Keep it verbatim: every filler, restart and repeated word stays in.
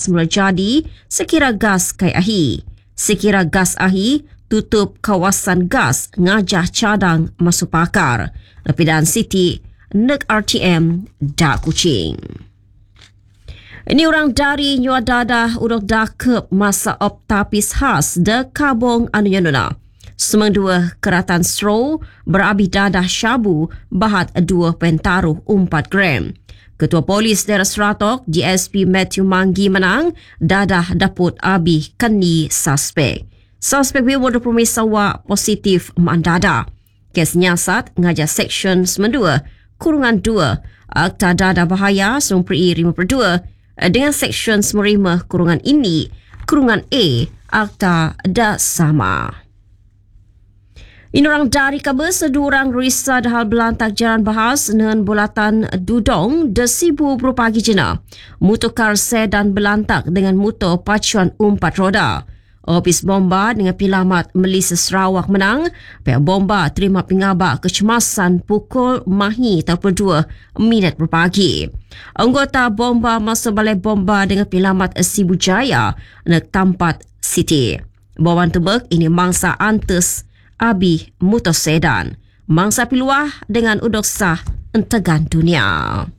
gas mula jadi sekira gas kai ahi. Sekira gas ahi tutup kawasan gas ngajah cadang masuk pakar. Lepidan Siti, Nek R T M, Dak Kuching. Ini orang dari nyuadada uruk dakep masa optapis khas de Kabong anu Yanuna. Semang dua keratan stro berabih dadah syabu bahat dua pentaruh empat gram. Ketua Polis Daerah Seratok, G S P Matthew Manggi menang, dadah daput abih keni suspek. Suspek bimu dua puluh sawa positif mandada. Kes nyasat ngajak Seksyen sembilan dua, kurungan dua, Akta Dadah Bahaya Sumpri lima puluh dua dengan Seksyen sembilan puluh lima kurungan ini, kurungan A, Akta Da Sama. Ini orang dari kabar sedurang risau hal belantak jalan bahas dengan bulatan dudong desibu berpagi jena. Mutukar sedan belantak dengan motor pacuan empat roda. Opis bomba dengan pilamat Melissa Sarawak menang. Pihak bomba terima pengabak kecemasan pukul mahi tiga puluh dua minit berpagi. Anggota bomba masuk balai bomba dengan pilamat Sibu Jaya nak Tampat City. Bawan tebek ini mangsa antes Abi motor sedan. Mangsa piluah dengan udok sah entegan dunia.